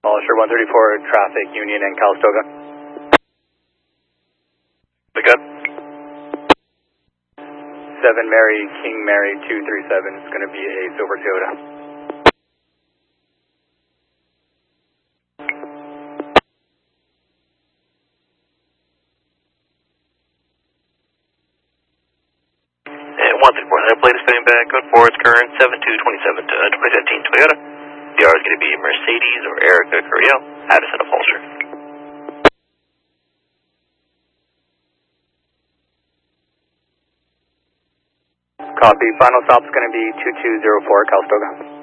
Polisher 134, traffic, Union and Calistoga. Good. 7 Mary, King Mary 237, it's going to be a silver Toyota. And 134, that plate is coming back, going forward, current 7227 to 2015 Toyota. DR is going to be Mercedes or Erica Curiel, Addison Upholster. Copy, final stop's going to be 2204 Calistoga.